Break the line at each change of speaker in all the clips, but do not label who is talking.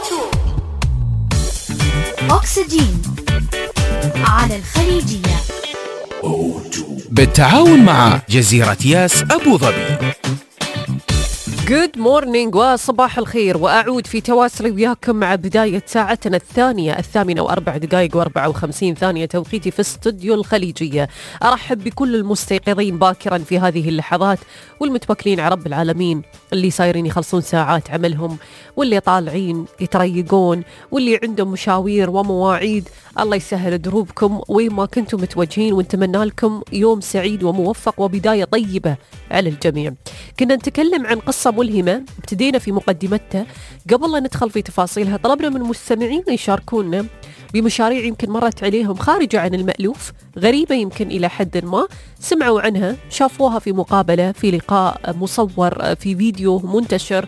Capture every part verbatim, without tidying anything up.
تو أكسجين على الخليجية
بالتعاون مع جزيرة ياس أبو ظبي.
Good morning وصباح الخير، وأعود في تواصلي وياكم مع بداية ساعتنا الثانية الثامنة وأربع دقائق وأربعة وخمسين ثانية توقيتي في استوديو الخليجية. أرحب بكل المستيقظين باكرا في هذه اللحظات والمتوكلين على رب العالمين، اللي صايرين يخلصون ساعات عملهم، واللي طالعين يتريقون، واللي عندهم مشاوير ومواعيد. الله يسهل دروبكم وين ما كنتم متوجهين، ونتمنى لكم يوم سعيد وموفق وبداية طيبة على الجميع. كنا نتكلم عن قصة ملهمة ابتدينا في مقدمتها. قبل لا ندخل في تفاصيلها طلبنا من المستمعين يشاركونا بمشاريع يمكن مرت عليهم خارجة عن المألوف، غريبة يمكن إلى حد ما، سمعوا عنها، شافوها في مقابلة، في لقاء مصور، في فيديو منتشر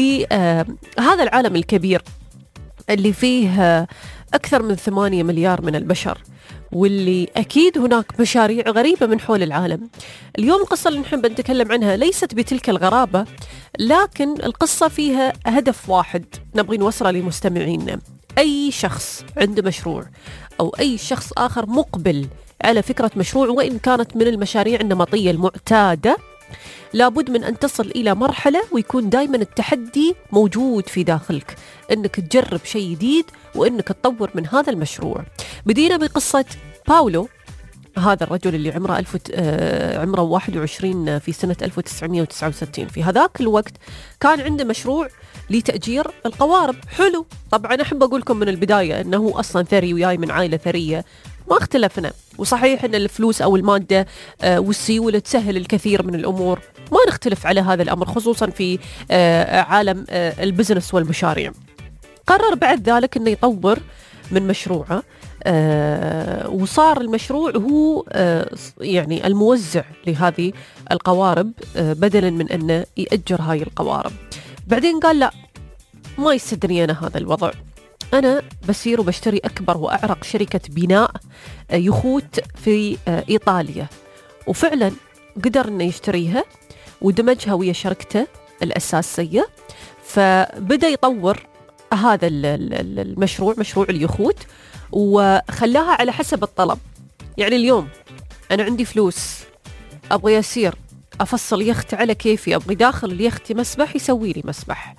لهذا العالم الكبير اللي فيه أكثر من ثمانية مليار من البشر، واللي أكيد هناك مشاريع غريبة من حول العالم. اليوم القصة اللي نحب نتكلم عنها ليست بتلك الغرابة، لكن القصة فيها هدف واحد نبغي نوصله لمستمعينا. أي شخص عنده مشروع أو أي شخص آخر مقبل على فكرة مشروع، وإن كانت من المشاريع النمطية المعتادة، لابد من أن تصل إلى مرحلة ويكون دايما التحدي موجود في داخلك، أنك تجرب شيء جديد وأنك تطور من هذا المشروع. بدينا بقصة باولو، هذا الرجل اللي عمره ألف آه عمره واحد وعشرين في سنة ألف وتسعمائة وتسعة وستين. في هذاك الوقت كان عنده مشروع لتأجير القوارب. حلو، طبعا أحب أقول لكم من البداية أنه أصلا ثري وياي من عائلة ثرية، ما اختلفنا، وصحيح أن الفلوس أو المادة آه والسيولة تسهل الكثير من الأمور، ما نختلف على هذا الأمر، خصوصا في آه عالم آه البزنس والمشاريع. قرر بعد ذلك أنه يطور من مشروعه، آه وصار المشروع هو آه يعني الموزع لهذه القوارب، آه بدلا من أنه يأجر هاي القوارب. بعدين قال لا، ما يستدني أنا هذا الوضع، أنا بسير وبشتري أكبر وأعرق شركة بناء آه يخوت في آه إيطاليا. وفعلا قدر أنه يشتريها ودمجها ويا شركته الأساسية، فبدأ يطور هذا المشروع، مشروع اليخوت، وخلاها على حسب الطلب. يعني اليوم أنا عندي فلوس، أبغي أسير أفصل يخت على كيفي، أبغي داخل اليخت مسبح يسوي لي مسبح،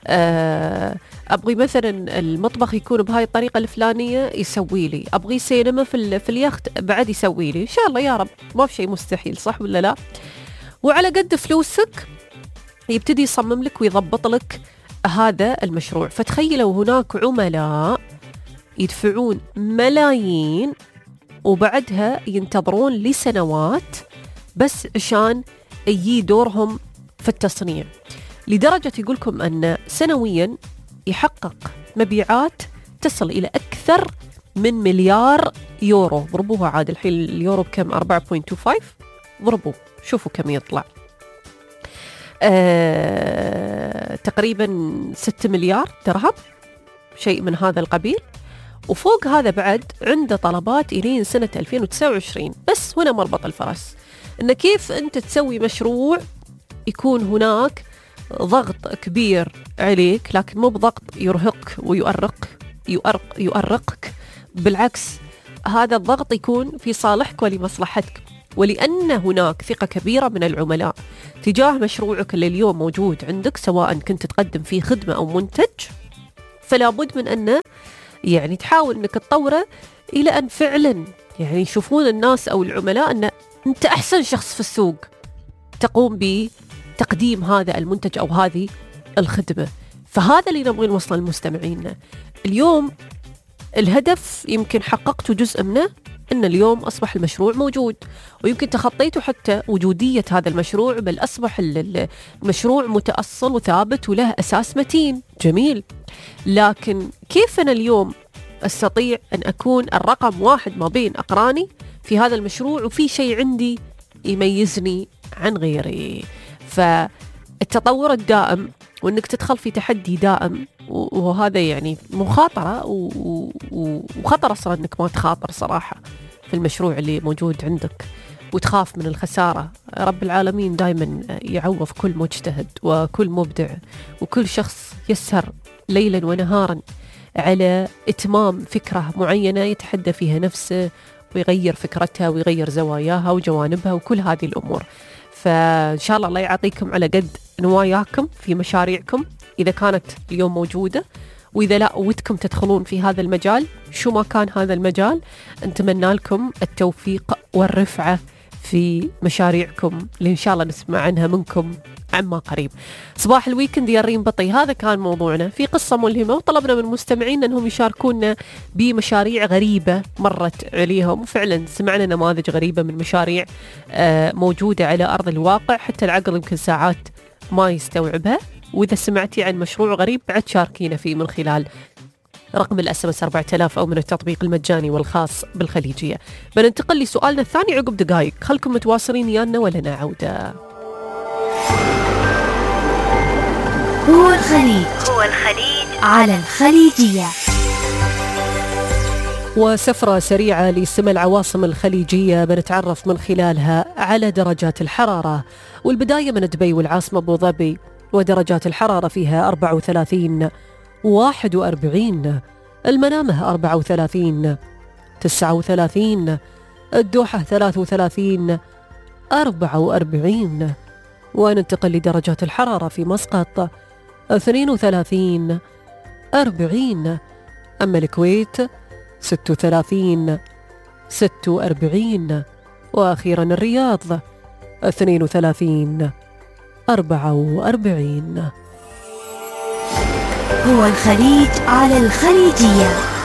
أبغي مثلا المطبخ يكون بهاي الطريقة الفلانية يسوي لي، أبغي سينما في, في اليخت بعد يسوي لي. إن شاء الله يا رب، ما في شيء مستحيل، صح ولا لا؟ وعلى قد فلوسك يبتدي يصمم لك ويضبط لك هذا المشروع. فتخيلوا هناك عملاء يدفعون ملايين وبعدها ينتظرون لسنوات بس عشان يجي دورهم في التصنيع، لدرجة يقولكم أن سنويا يحقق مبيعات تصل إلى أكثر من مليار يورو. ضربوها عاد الحين اليورو بكم؟ أربعة فاصلة اثنين وعشرين، ضربوا شوفوا كم يطلع. آه، تقريبا ستة مليار درهم، شيء من هذا القبيل. وفوق هذا بعد عنده طلبات إلين سنة ألفين وتسعة وعشرين. بس هنا مربط الفرس، إن كيف أنت تسوي مشروع يكون هناك ضغط كبير عليك، لكن مو بضغط يرهق ويؤرق يؤرق يؤرقك، بالعكس هذا الضغط يكون في صالحك ولمصلحتك، ولأن هناك ثقة كبيرة من العملاء تجاه مشروعك اللي اليوم موجود عندك، سواء كنت تقدم فيه خدمة أو منتج، فلا بد من أنه يعني تحاول أنك تطوره إلى أن فعلا يعني يشوفون الناس أو العملاء أن أنت أحسن شخص في السوق تقوم بتقديم هذا المنتج أو هذه الخدمة. فهذا اللي نبغي نوصله للمستمعين اليوم. الهدف يمكن حققته جزء منه، أن اليوم أصبح المشروع موجود، ويمكن تخطيتوا حتى وجودية هذا المشروع، بل أصبح المشروع متأصل وثابت وله أساس متين. جميل، لكن كيف أنا اليوم أستطيع أن أكون الرقم واحد ما بين أقراني في هذا المشروع، وفي شيء عندي يميزني عن غيري؟ فالتطور الدائم وأنك تدخل في تحدي دائم، وهذا يعني مخاطرة وخطر أصلا أنك ما تخاطر صراحة في المشروع اللي موجود عندك وتخاف من الخسارة. رب العالمين دايما يعوض كل مجتهد وكل مبدع وكل شخص يسهر ليلا ونهارا على إتمام فكرة معينة يتحدى فيها نفسه ويغير فكرتها ويغير زواياها وجوانبها وكل هذه الأمور. فإن شاء الله الله يعطيكم على قد نواياكم في مشاريعكم إذا كانت اليوم موجودة، وإذا لا ودكم تدخلون في هذا المجال شو ما كان هذا المجال، نتمنى لكم التوفيق والرفعة في مشاريعكم اللي إن شاء الله نسمع عنها منكم عما قريب. صباح الويكند يا ريم بطي، هذا كان موضوعنا في قصة ملهمة، وطلبنا من المستمعين أنهم يشاركونا بمشاريع غريبة مرت عليهم، وفعلا سمعنا نماذج غريبة من مشاريع موجودة على أرض الواقع حتى العقل يمكن ساعات ما يستوعبها. وإذا سمعتي عن مشروع غريب بعد شاركينا فيه من خلال رقم الاس ام اس أربعة آلاف أو من التطبيق المجاني والخاص بالخليجية. بننتقل لسؤالنا الثاني عقب دقائق، خلكم متواصلين يانا ولنا عودة.
هو الخليج هو الخليج على الخليجية.
وسفرة سريعة لسمى العواصم الخليجية بنتعرف من خلالها على درجات الحرارة، والبداية من دبي والعاصمة أبو ظبي، ودرجات الحرارة فيها أربعة وثلاثين واحد وأربعين، المنامة أربعة وثلاثين تسعة وثلاثين، الدوحة ثلاثة وثلاثين أربعة وأربعين. وننتقل لدرجات الحرارة في مسقط اثنين وثلاثين أربعين، أما الكويت ستة وثلاثين ستة وأربعين، وأخيرا الرياض اثنين وثلاثين أربعة وأربعين.
هو الخليج على الخليجية.